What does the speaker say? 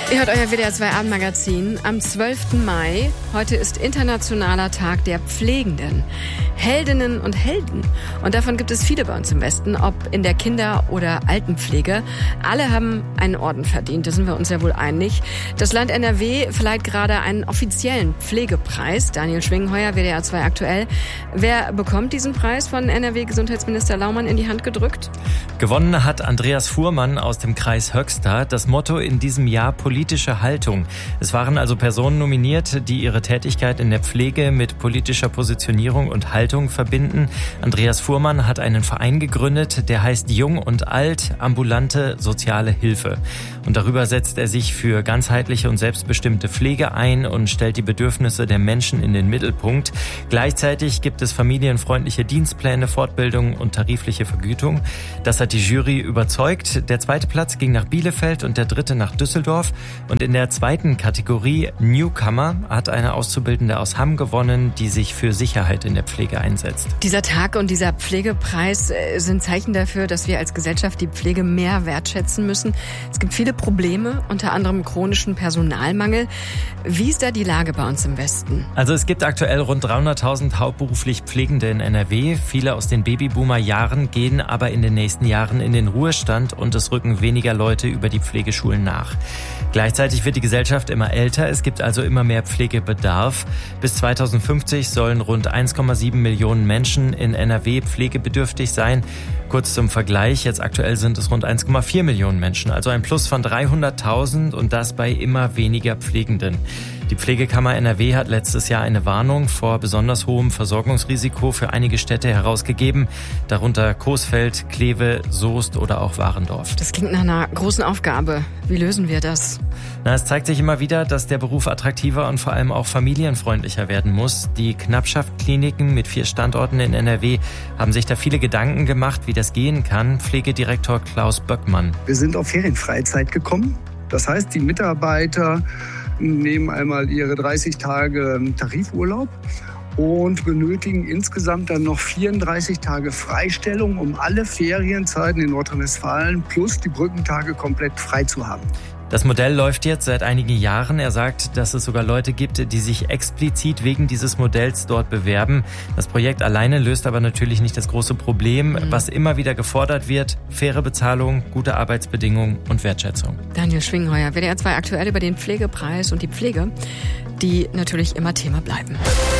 Ihr hört euer WDR 2 Abendmagazin am 12. Mai. Heute ist Internationaler Tag der Pflegenden. Heldinnen und Helden. Und davon gibt es viele bei uns im Westen, ob in der Kinder- oder Altenpflege. Alle haben einen Orden verdient, da sind wir uns ja wohl einig. Das Land NRW verleiht gerade einen offiziellen Pflegepreis. Daniel Schwingheuer, WDR 2 aktuell. Wer bekommt diesen Preis von NRW-Gesundheitsminister Laumann in die Hand gedrückt? Gewonnen hat Andreas Fuhrmann aus dem Kreis Höxter. Das Motto in diesem Jahr: politische Haltung. Es waren also Personen nominiert, die ihre Tätigkeit in der Pflege mit politischer Positionierung und Haltung verbinden. Andreas Fuhrmann hat einen Verein gegründet, der heißt Jung und Alt, ambulante soziale Hilfe. Und darüber setzt er sich für ganzheitliche und selbstbestimmte Pflege ein und stellt die Bedürfnisse der Menschen in den Mittelpunkt. Gleichzeitig gibt es familienfreundliche Dienstpläne, Fortbildung und tarifliche Vergütung. Das hat die Jury überzeugt. Der zweite Platz ging nach Bielefeld und der dritte nach Düsseldorf. Und in der zweiten Kategorie Newcomer hat eine Auszubildende aus Hamm gewonnen, die sich für Sicherheit in der Pflege einsetzt. Dieser Tag und dieser Pflegepreis sind Zeichen dafür, dass wir als Gesellschaft die Pflege mehr wertschätzen müssen. Es gibt viele Probleme, unter anderem chronischen Personalmangel. Wie ist da die Lage bei uns im Westen? Also es gibt aktuell rund 300.000 hauptberuflich Pflegende in NRW. Viele aus den Babyboomer-Jahren gehen aber in den nächsten Jahren in den Ruhestand und es rücken weniger Leute über die Pflegeschulen nach. Gleichzeitig wird die Gesellschaft immer älter, es gibt also immer mehr Pflegebedarf. Bis 2050 sollen rund 1,7 Millionen Menschen in NRW pflegebedürftig sein. Kurz zum Vergleich, jetzt aktuell sind es rund 1,4 Millionen Menschen, also ein Plus von 300.000 und das bei immer weniger Pflegenden. Die Pflegekammer NRW hat letztes Jahr eine Warnung vor besonders hohem Versorgungsrisiko für einige Städte herausgegeben, darunter Coesfeld, Kleve, Soest oder auch Warendorf. Das klingt nach einer großen Aufgabe. Wie lösen wir das? Es zeigt sich immer wieder, dass der Beruf attraktiver und vor allem auch familienfreundlicher werden muss. Die Knappschaft-Kliniken mit 4 Standorten in NRW haben sich da viele Gedanken gemacht, wie das gehen kann. Pflegedirektor Klaus Böckmann. Wir sind auf Ferienfreizeit gekommen. Das heißt, die Mitarbeiter nehmen einmal ihre 30 Tage Tarifurlaub und benötigen insgesamt dann noch 34 Tage Freistellung, um alle Ferienzeiten in Nordrhein-Westfalen plus die Brückentage komplett frei zu haben. Das Modell läuft jetzt seit einigen Jahren. Er sagt, dass es sogar Leute gibt, die sich explizit wegen dieses Modells dort bewerben. Das Projekt alleine löst aber natürlich nicht das große Problem, was immer wieder gefordert wird: faire Bezahlung, gute Arbeitsbedingungen und Wertschätzung. Daniel Schwingheuer, WDR 2 aktuell über den Pflegepreis und die Pflege, die natürlich immer Thema bleiben.